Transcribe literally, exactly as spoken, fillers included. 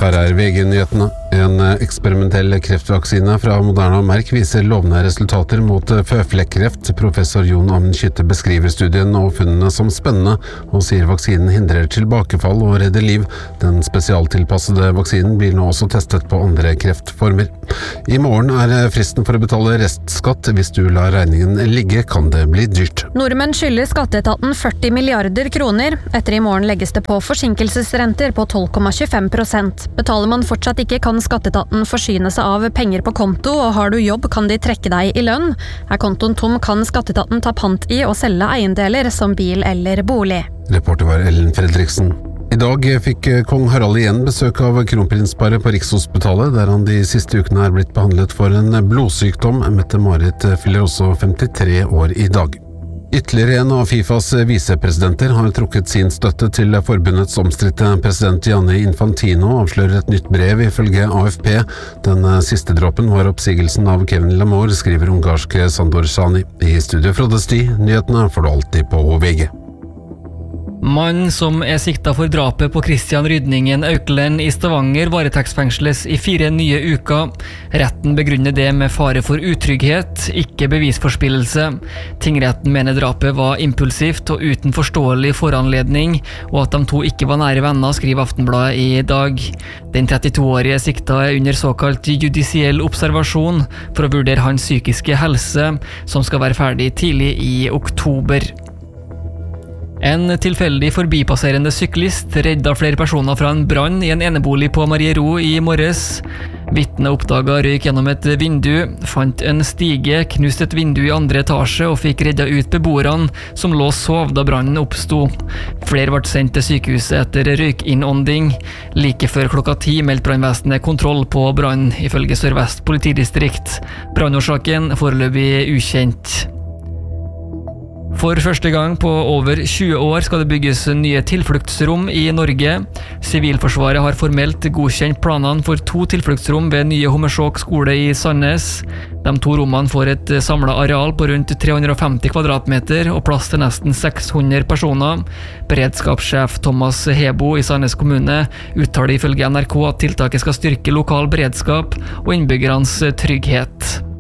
Her er V G-nyhetene. En eksperimentell kreftvaksine fra Moderna og Merck viser lovende resultater mot føflekkreft. Professor Jon Amund Skytte beskriver studien og funnene som spennende, og sier vaksinen hindrer tilbakefall og redder liv. Den spesialtilpassede vaksinen blir nå også testet på andre kreftformer. I morgen er fristen for å betale restskatt. Hvis du lar regningen ligge, kan det bli dyrt. Nordmenn skylder skatteetaten førti milliarder kroner. Etter i morgen legges det på forsinkelsesrenter på tolv komma tjuefem prosent. Betaler man fortsatt ikke, kan skatteetaten forsyne seg av penger på konto, og har du jobb kan de trekke deg i lønn. Er kontoen tom, kan skatteetaten ta pant i og selge eiendeler som bil eller bolig. Reporter var Ellen Fredriksen. I dag fikk kong Harald igjen besøk av kronprinsparet på Rikshospitalet, der han de siste ukene er blitt behandlet for en blodsykdom. Mette-Marit fyller også femtitre år i dag. Ytterligere en av FIFAs visepresidenter har trukket sin støtte til forbundets omstridte president Gianni Infantino, avslører et nytt brev ifølge A F P. Den siste dråpen var oppsigelsen av Kevin Lamour, skriver ungarske Sandor Sani. I studio Frode Sti, nyhetene får du alltid på V G. Mann som er sikta for drapet på Christian Rydningen Auklend i Stavanger varetektsfengsles i fire nye uker. Retten begrunner det med fare for utrygghet, ikke bevisforspillelse. Tingretten mener drapet var impulsivt og uten forståelig foranledning, og at de to ikke var nære venner, skriver Aftenbladet i dag. Den trettito-årige sikta er under såkalt judisiell observasjon for å vurdere hans psykiske helse, som skal være ferdig tidlig i oktober. En tilfeldig forbipasserende syklist redda flere personer fra en brann i en enebolig på Mariero i morges. Vitnet oppdaget røyk gjennom et vindu, fant en stige, knust et vindu i andre etasje og fikk redda ut beboerne som lå og sov da brannen oppsto. Flere ble sendt til sykehuset etter røykinnånding. Like før klokka ti meldte brannvesenet kontroll på brann, ifølge Sør-Vest politidistrikt. Brannårsaken foreløpig ukjent. For første gang på over tjue år skal det bygges nye tilfluktsrom i Norge. Sivilforsvaret har formelt godkjent planene for to tilfluktsrom ved nye Hommersåk skole i Sandnes. De to rommene får et samlet areal på rundt tre hundre og femti kvadratmeter og plass til nesten seks hundre personer. Beredskapssjef Thomas Hebo i Sandnes kommune uttaler ifølge N R K at tiltaket skal styrke lokal beredskap og innbyggernes trygghet.